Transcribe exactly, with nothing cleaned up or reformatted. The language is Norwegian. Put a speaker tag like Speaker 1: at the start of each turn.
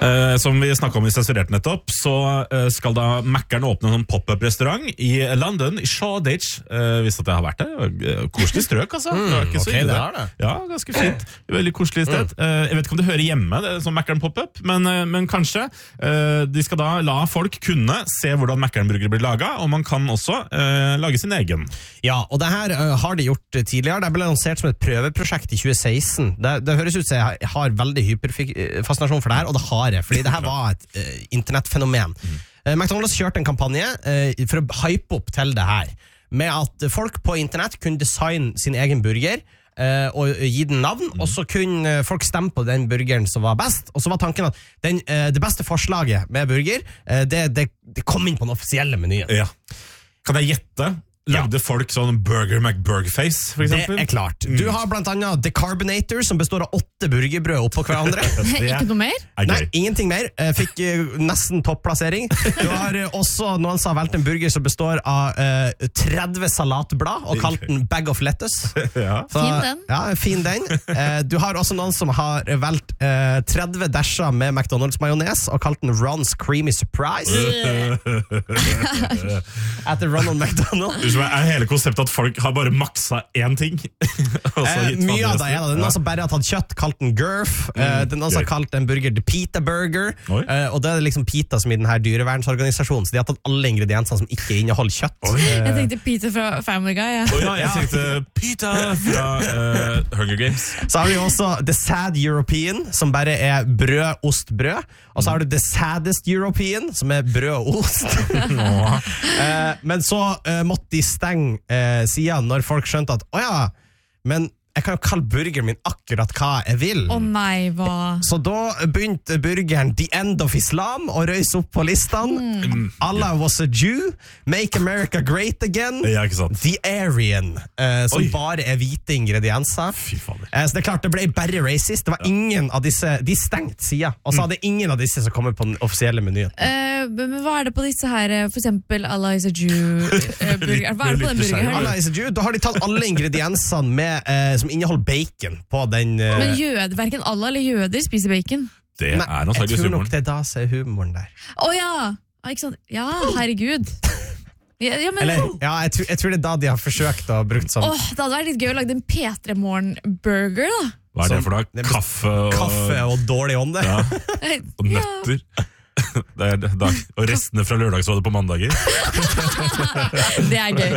Speaker 1: Uh, som vi snakket om i Sensurert nettopp, så uh, skal da Mackeren åpne en pop-up-restaurant i London, i Shoreditch. Uh, visste at jeg har vært der. Koselig strøk, altså.
Speaker 2: Mm,
Speaker 1: det var ikke
Speaker 2: ok,
Speaker 1: så ille.
Speaker 2: Det er det.
Speaker 1: Ja, ganske fint. Veldig koselig sted. Uh, jeg vet ikke om det hører hjemme, det er sånn Mackeren pop-up, men, uh, men kanskje. Uh, de skal da la folk kunne se hvordan Mackeren-burger blir laget, og man kan også uh, lage sin egen.
Speaker 2: Ja, og det her uh, har de gjort tidligere. Det ble lansert som et prøveprosjekt i tjue seksten. Det, det høres ut som jeg har veldig hyperfascinasjon for det her, og det har fordi det her var et uh, internettfenomen. Mm. Uh, McDonald's kjørte en kampanje uh, for å hype opp til det her, med at folk på internett kunne designe sin egen burger uh, og gi den navn, mm. og så kunne folk stemme på den burgeren som var best, og så var tanken at den, uh, det beste forslaget med burger, uh, det, det, det kom inn på den offisielle menyen.
Speaker 1: Ja. Kan jeg gjette? Lagde ja. folk sånn Burger McBurgerface, for eksempel?
Speaker 2: Det er klart. Du har blant annet Decarbinator, som består av åtte burgerbrød oppå hverandre.
Speaker 3: Ikke noe mer?
Speaker 2: Nei, ingenting mer. Fikk uh, nesten topplassering. Du har uh, også noen som har valgt en burger som består av uh, tretti salatblad, og kalt den Bag of Lettuce.
Speaker 1: Ja.
Speaker 3: Så, fin den.
Speaker 2: Ja, fin den. Uh, du har også noen som har valgt uh, tretti dasher med McDonald's-majones, og kalt den Ron's Creamy Surprise. Etter Ronald McDonald.
Speaker 1: Er hele konseptet at folk har bare maksa én ting?
Speaker 2: eh, mye av det er det. Det er noen som bare har tatt kjøtt, kalt den Gurf. Mm, eh, det er noen som har kalt en burger The Pita Burger. Eh, og det er liksom Pita som i denne dyrevernsorganisasjonen, så de har tatt alle ingrediensene som ikke inneholder kjøtt.
Speaker 1: Oi.
Speaker 3: Eh. Jeg tenkte Pita fra Family Guy. Ja.
Speaker 1: Oh, ja, jeg tenkte Pita fra uh, Hunger Games.
Speaker 2: Så har vi også The Sad European, som bare er brød, ost, brød. Og så har du The Saddest European, som er brød og ost. eh, men så eh, måtte de stenge eh, siden når folk skjønte at åja, men jeg kan jo kalle burgeren min akkurat hva jeg vil.
Speaker 3: Å oh, nei, hva?
Speaker 2: Så da begynte burgeren The End of Islam å røyse opp på listene. Mm. Allah was a Jew. Make America Great Again.
Speaker 1: Ja, ikke sant.
Speaker 2: The Aryan, eh, som
Speaker 1: Oi.
Speaker 2: bare er hvite ingredienser.
Speaker 1: Fy fader.
Speaker 2: Eh, så det er klart, det ble bare racist. Det var ja. ingen av disse, de stengte siden. Og så hadde ingen av disse som kommer på den offisielle menyen.
Speaker 3: Uh, men hva er det på disse her, for eksempel Allah is a Jew uh, burger? Hva er det på den burgeren her?
Speaker 2: Allah is a Jew, da har de tatt alle ingrediensene med eh, som inneholder bacon på den uh...
Speaker 3: Men jød, hverken Allah eller jøder spiser bacon.
Speaker 1: Det er antageligvis humoren.
Speaker 2: Jeg tror nok det er da som er humoren der.
Speaker 3: Å oh, ja, ikke sant? Ja, herregud. Ja, ja, men...
Speaker 2: Eller, ja jeg, tror, jeg tror det er da de har forsøkt å bruke sånn.
Speaker 3: Åh, det hadde vært litt gøy å lage en P tre Morgen-burger da.
Speaker 1: Hva er det for da? Kaffe og...
Speaker 2: Kaffe og dårlig ånde.
Speaker 1: Ja. Og nøtter. Det er, da, og restene fra lørdagsrådet på mandager.
Speaker 3: Det er gøy.